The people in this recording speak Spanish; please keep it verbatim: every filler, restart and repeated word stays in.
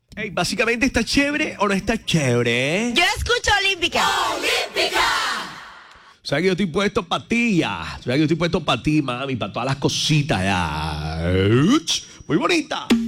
Hey, básicamente, ¿está chévere o no está chévere? Yo escucho Olímpica. ¡Olímpica! O sea que yo estoy puesto para ti ya. O sea que yo estoy puesto para ti, mami, para todas las cositas ya. Muy bonita.